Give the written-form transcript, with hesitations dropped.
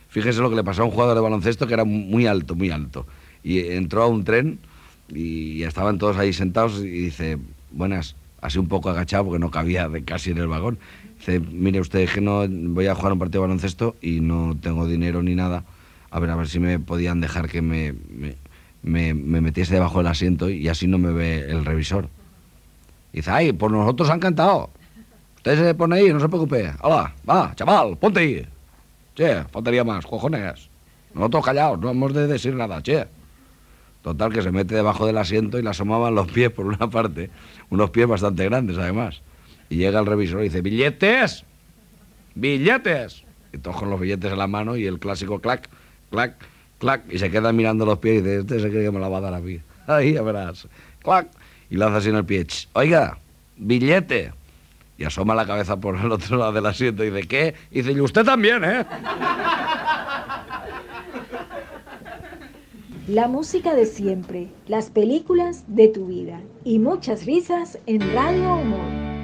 Fíjese lo que le pasó a un jugador de baloncesto que era muy alto, muy alto. Y entró a un tren y estaban todos ahí sentados y dice, buenas, así un poco agachado porque no cabía casi en el vagón. Dice, mire usted, que no voy a jugar un partido de baloncesto y no tengo dinero ni nada. A ver si me podían dejar que me metiese debajo del asiento y así no me ve el revisor. Y dice, ay, por nosotros han cantado. Usted se pone ahí, no se preocupe. Hola, va, chaval, ponte ahí. Che, faltaría más, cojones. Nosotros callados, no hemos de decir nada, che. Total, que se mete debajo del asiento y le asomaban los pies por una parte. Unos pies bastante grandes, además. Y llega el revisor y dice, ¡billetes! ¡Billetes! Y todos con los billetes en la mano y el clásico clac, clac, clac. Y se queda mirando los pies y dice, este se cree que me la va a dar a mí. Ahí, ya verás. Clac. Y lanza así en el pie. Oiga, billete. Y asoma la cabeza por el otro lado del asiento y dice, ¿qué? Y dice, y usted también, ¿eh? La música de siempre, las películas de tu vida y muchas risas en Radio Humor.